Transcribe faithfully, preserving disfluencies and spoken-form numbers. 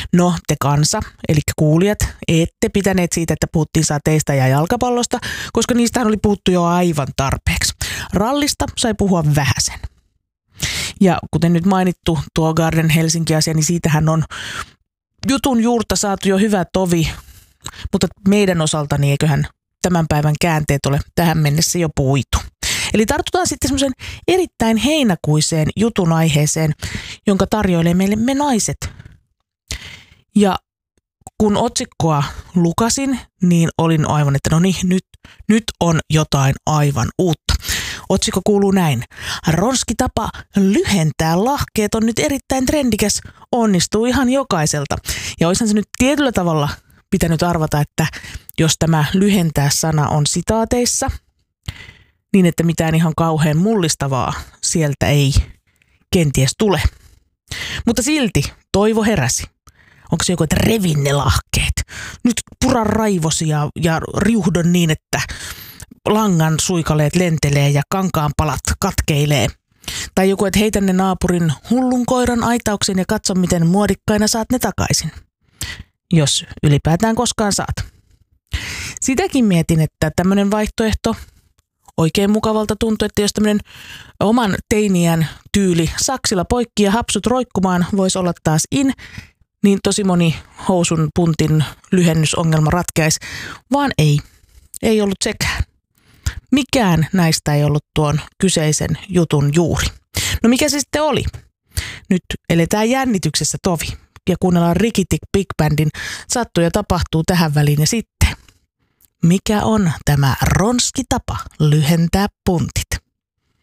No te kansa, eli kuulijat, ette pitäneet siitä, että puhuttiin sateista ja jalkapallosta, koska niistähän oli puhuttu jo aivan tarpeeksi. Rallista sai puhua vähäsen. Ja kuten nyt mainittu tuo Garden Helsinki-asia, niin siitähän on jutun juurta saatu jo hyvä tovi, mutta meidän osaltani eiköhän tämän päivän käänteet ole tähän mennessä jo puitu. Eli tartutaan sitten semmoisen erittäin heinäkuiseen jutun aiheeseen, jonka tarjoilee meille me naiset. Ja kun otsikkoa lukasin, niin olin aivan, että no niin, nyt, nyt on jotain aivan uutta. Otsikko kuuluu näin. Ronski tapa lyhentää lahkeet on nyt erittäin trendikäs, onnistuu ihan jokaiselta. Ja olisihan se nyt tietyllä tavalla pitänyt arvata, että jos tämä lyhentää sana on sitaateissa, niin että mitään ihan kauhean mullistavaa sieltä ei kenties tule. Mutta silti toivo heräsi. Onko se joku, että revin ne lahkeet? Nyt pura raivosi ja, ja riuhdon niin, että langan suikaleet lentelee ja kankaan palat katkeilee. Tai joku, että heitä ne naapurin hullun koiran aitauksen ja katso, miten muodikkaina saat ne takaisin. Jos ylipäätään koskaan saat. Sitäkin mietin, että tämmöinen vaihtoehto oikein mukavalta tuntuu, että jos tämmöinen oman teiniän tyyli saksilla poikki ja hapsut roikkumaan voisi olla taas in, niin tosi moni housun puntin lyhennysongelma ratkeaisi, vaan ei. Ei ollut sekään. Mikään näistä ei ollut tuon kyseisen jutun juuri. No mikä se sitten oli? Nyt eletään jännityksessä tovi ja kuunnellaan Rikitik Big Bandin Sattuu ja tapahtuu tähän väliin ja sitten. Mikä on tämä ronski tapa lyhentää puntit?